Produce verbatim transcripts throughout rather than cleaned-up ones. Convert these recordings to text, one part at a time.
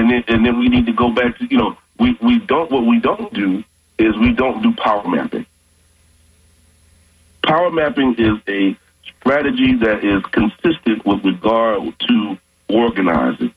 and then and then we need to go back to, you know, we, we don't, what we don't do is we don't do power mapping. Power mapping is a strategy that is consistent with regard to organizing.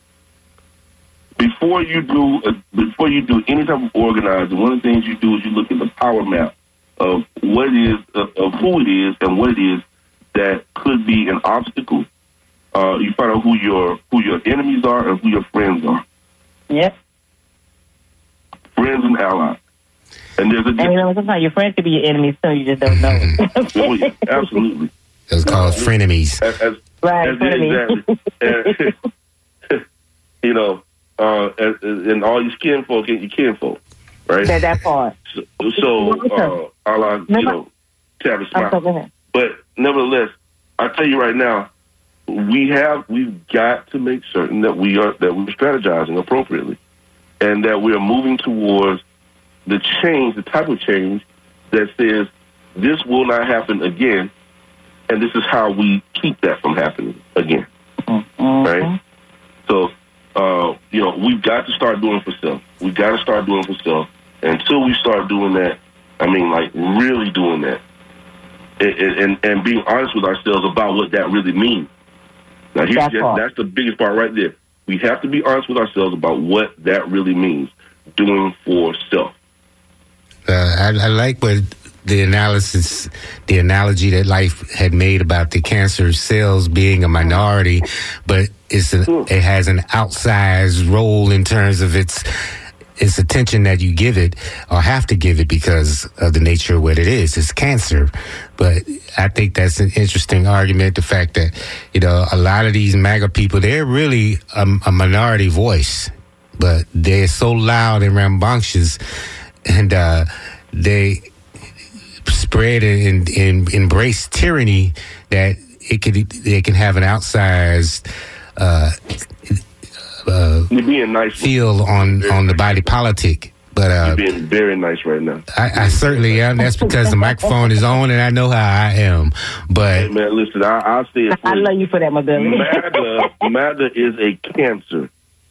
Before you do a, before you do any type of organizing, one of the things you do is you look at the power map of what it is, of, of who it is, and what it is that could be an obstacle. Uh, you find out who your who your enemies are and who your friends are. Yep. Friends and allies. And there's a and you know, sometimes your friends could be your enemies, so you just don't know. Oh, yeah, absolutely. It's called frenemies. As, as, right, as, frenemies. Exactly. And, you know, uh, and, and all your skin folk ain't your kinfolk, right? That, that part. So, so uh, I'll, you know, tap a smile. But nevertheless, I tell you right now, we have we've got to make certain that we are that we're strategizing appropriately, and that we are moving towards the change, the type of change that says this will not happen again, and this is how we keep that from happening again. Mm-hmm. Right? So, uh, you know, we've got to start doing for self. We've got to start doing for self. And until we start doing that, I mean, like really doing that, and, and, and being honest with ourselves about what that really means. Now, here's that's, just, that's the biggest part right there. We have to be honest with ourselves about what that really means, doing for self. Uh, I, I like what the analysis, the analogy that Life had made about the cancer cells being a minority, but it's a, it has an outsized role in terms of its its attention that you give it or have to give it because of the nature of what it is. It's cancer. But I think that's an interesting argument, the fact that, you know, a lot of these MAGA people, they're really a, a minority voice, but they're so loud and rambunctious, and uh, they spread and, and embrace tyranny that it could it can have an outsized uh, uh, You're being nice feel on, on the body politic. But uh, You're being very nice right now. I, I certainly am. That's because the microphone is on and I know how I am. But hey, man, listen, I, I'll say it. I love you for that, my baby. MAGA, MAGA is a cancer.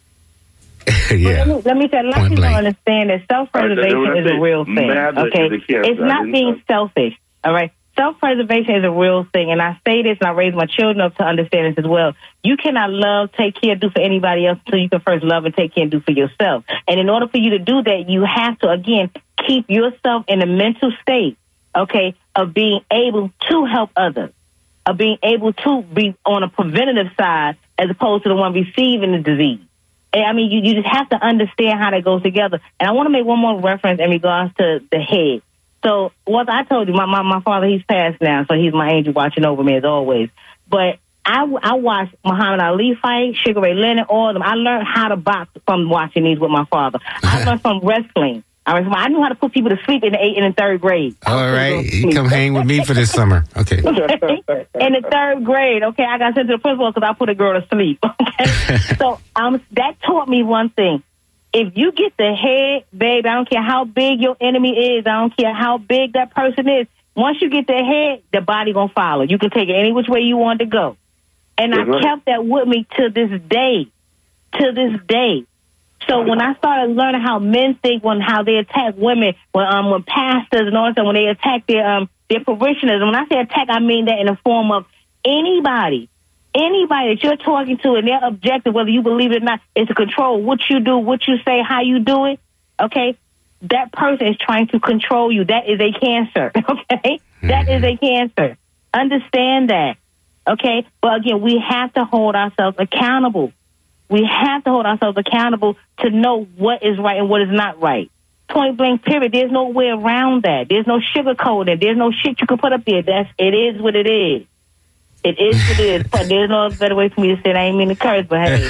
yeah. Let me, let me say, a lot of people don't understand that self-preservation right, is a real thing. Okay, is a cancer. It's not being selfish. All right, self-preservation is a real thing, and I say this, and I raise my children up to understand this as well. You cannot love, take care, do for anybody else until you can first love and take care and do for yourself. And in order for you to do that, you have to again keep yourself in a mental state, okay, of being able to help others, of being able to be on a preventative side as opposed to the one receiving the disease. I mean, you, you just have to understand how that goes together. And I want to make one more reference in regards to the head. So, what I told you, my, my, my father, he's passed now, so he's my angel watching over me as always. But I, I watched Muhammad Ali fight, Sugar Ray Leonard, all of them. I learned how to box from watching these with my father. I learned from wrestling. I, was, I knew how to put people to sleep in the eighth and the third grade. All right, you come hang with me for this summer. Okay. In the third grade, okay, I got sent to the principal because I put a girl to sleep. Okay, so um, that taught me one thing: if you get the head, babe, I don't care how big your enemy is, I don't care how big that person is. Once you get the head, the body gonna follow. You can take it any which way you want to go, and I kept that with me to this day. To this day. So when I started learning how men think, when how they attack women, when um when pastors and all that, when they attack their um their parishioners, and when I say attack, I mean that in the form of anybody, anybody that you're talking to, and their objective, whether you believe it or not, is to control what you do, what you say, how you do it. Okay, that person is trying to control you. That is a cancer. Okay, mm-hmm. That is a cancer. Understand that. Okay, but again, we have to hold ourselves accountable. We have to hold ourselves accountable to know what is right and what is not right. Point blank, period. There's no way around that. There's no sugarcoating. There's no shit you can put up there. That's it is what it is. It is what it is. But there's no better way for me to say it. I ain't mean to curse, but hey.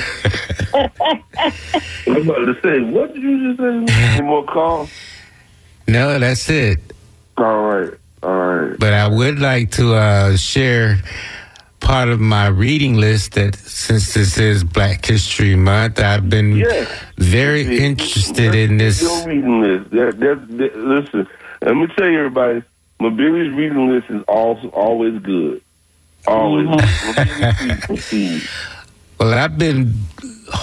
I'm about to say, what did you just say? Any more calls? No, that's it. All right. All right. But I would like to uh, share part of my reading list that since this is Black History Month, I've been yes. very yes. interested yes. in this. Your reading list. That, that, that, listen, let me tell you, everybody, Mobilia's reading list is also always good. Always. Well, I've been